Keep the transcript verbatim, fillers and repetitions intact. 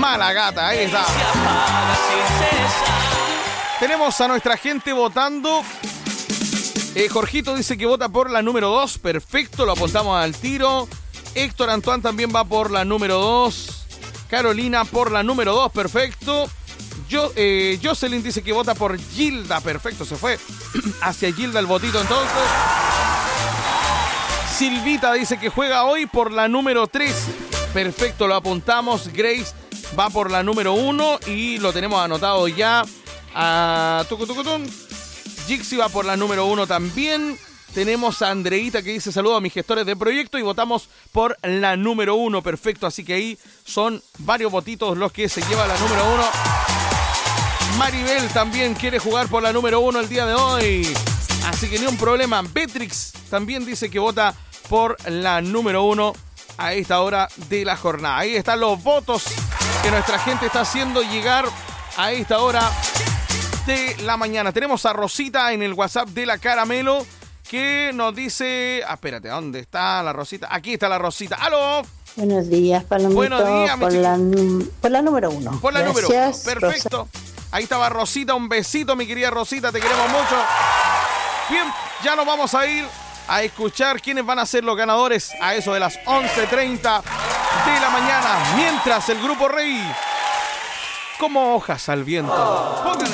Mala Gata, ahí está. Tenemos a nuestra gente votando. Eh, Jorgito dice que vota por la número dos. Perfecto, lo apuntamos al tiro. Héctor Antoine también va por la número dos. Carolina por la número dos. Perfecto. Yo, eh, Jocelyn dice que vota por Gilda. Perfecto, se fue hacia Gilda el votito entonces. Silvita dice que juega hoy por la número tres. Perfecto, lo apuntamos. Grace va por la número uno y lo tenemos anotado ya. Uh, tucu, tucu, tucu. Jixi va por la número uno también. Tenemos a Andreita que dice saludos a mis gestores de proyecto y votamos por la número uno. Perfecto, así que ahí son varios votitos los que se lleva la número uno. Maribel también quiere jugar por la número uno el día de hoy. Así que ni un problema. Beatrix también dice que vota por la número uno a esta hora de la jornada. Ahí están los votos que nuestra gente está haciendo llegar a esta hora de la mañana. Tenemos a Rosita en el WhatsApp de la Caramelo que nos dice... Ah, espérate, ¿dónde está la Rosita? Aquí está la Rosita. ¡Aló! Buenos días, Palomito. Buenos días, mi por, la, por la número uno. Por la Gracias, número uno. Perfecto. Rosa. Ahí estaba Rosita. Un besito, mi querida Rosita. Te queremos mucho. Bien, ya nos vamos a ir a escuchar quiénes van a ser los ganadores a eso de las once treinta de la mañana. Mientras el Grupo Rey, como hojas al viento. Pónganle